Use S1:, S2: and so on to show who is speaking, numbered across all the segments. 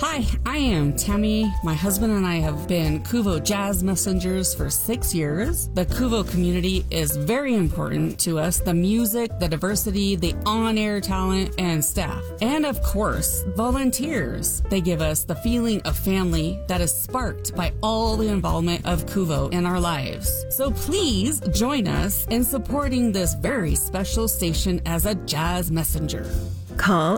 S1: Hi, I am Tammy. My husband and I have been Kuvo Jazz Messengers for 6 years. The Kuvo community is very important to us. The music, the diversity, the on-air talent, and staff. And of course, volunteers. They give us the feeling of family that is sparked by all the involvement of Kuvo in our lives. So please join us in supporting this very special station as a jazz messenger.
S2: Call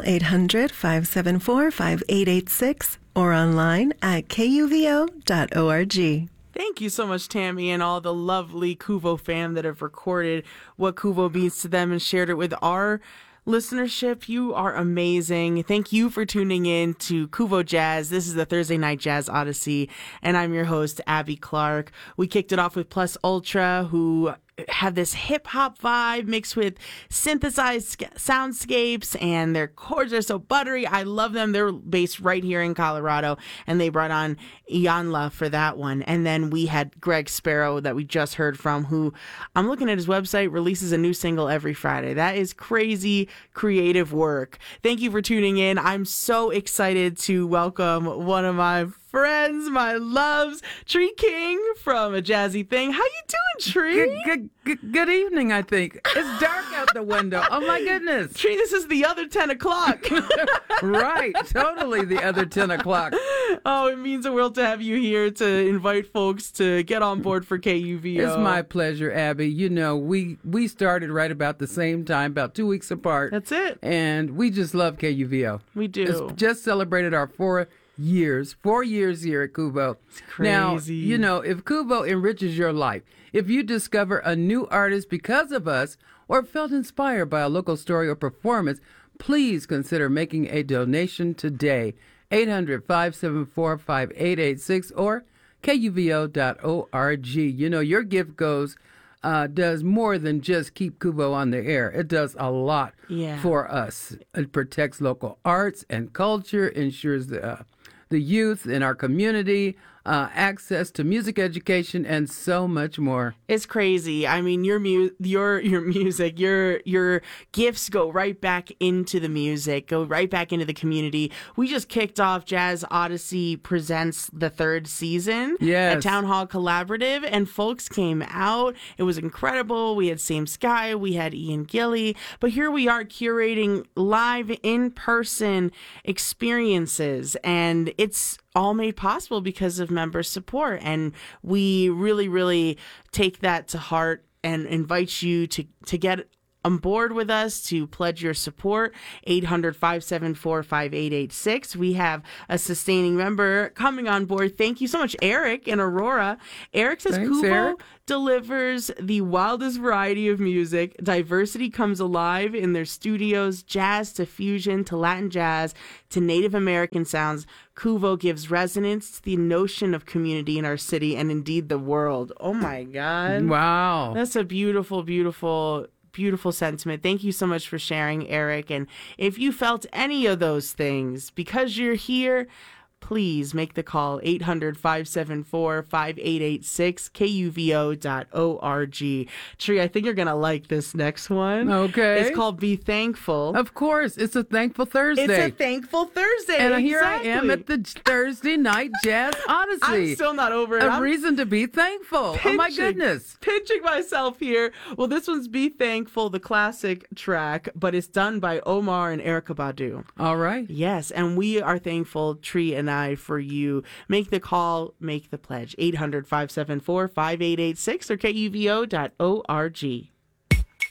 S2: 800-574-5886 or online at kuvo.org.
S3: Thank you so much, Tammy, and all the lovely Kuvo fam that have recorded what Kuvo means to them and shared it with our listenership. You are amazing. Thank you for tuning in to Kuvo Jazz. This is the Thursday Night Jazz Odyssey, and I'm your host, Abby Clark. We kicked it off with Plus Ultra, who have this hip-hop vibe mixed with synthesized soundscapes, and their chords are so buttery. I love them. They're based right here in Colorado, and they brought on Iyanla for that one. And then we had Greg Sparrow that we just heard from, who I'm looking at his website, releases a new single every Friday. That is crazy creative work. Thank you for tuning in. I'm so excited to welcome one of my friends, my loves, Tree King from A Jazzy Thing. How you doing, Tree?
S4: Good evening, I think. It's dark out the window. Oh, my goodness.
S3: Tree, this is the other 10 o'clock.
S4: Right. Totally the other 10 o'clock.
S3: Oh, it means the world to have you here to invite folks to get on board for KUVO.
S4: It's my pleasure, Abby. You know, we started right about the same time, about 2 weeks apart.
S3: That's it.
S4: And we just love KUVO.
S3: We do.
S4: It's just celebrated our 4 years here at Kuvo.
S3: It's crazy.
S4: Now, you know, if Kuvo enriches your life, if you discover a new artist because of us or felt inspired by a local story or performance, please consider making a donation today. 800-574-5886 or kuvo.org. You know, your gift does more than just keep Kuvo on the air. It does a lot for us. It protects local arts and culture, ensures the youth in our community access to music education, and so much more.
S3: It's crazy. I mean, your music, your gifts go right back into the music, go right back into the community. We just kicked off Jazz Odyssey Presents the 3rd season at Town Hall Collaborative, and folks came out. It was incredible. We had Same Sky, we had Ian Gilly, but here we are curating live in-person experiences, and it's all made possible because of member support. And we really, really take that to heart and invite you to get on board with us, to pledge your support. 800-574-5886. We have a sustaining member coming on board. Thank you so much, Eric in Aurora. Eric says Kuvo delivers the wildest variety of music. Diversity comes alive in their studios, jazz to fusion to Latin jazz to Native American sounds. Kuvo gives resonance to the notion of community in our city and indeed the world. Oh my God.
S4: Wow.
S3: That's a beautiful, beautiful sentiment. Thank you so much for sharing, Eric. And if you felt any of those things, because you're here, please make the call, 800-574-5886, kuvo.org. Tree, I think you're going to like this next one.
S4: Okay.
S3: It's called Be Thankful.
S4: Of course. It's a Thankful Thursday.
S3: It's a Thankful Thursday.
S4: And here I am at the Thursday Night Jazz Odyssey.
S3: I'm still not over it.
S4: A reason to be thankful. Oh, my goodness.
S3: Pinching myself here. Well, this one's Be Thankful, the classic track, but it's done by Omar and Erykah Badu.
S4: All right.
S3: Yes, and we are thankful, Tree and I, for you. Make the call, make the pledge. 800-574-5886 or kuvo.org.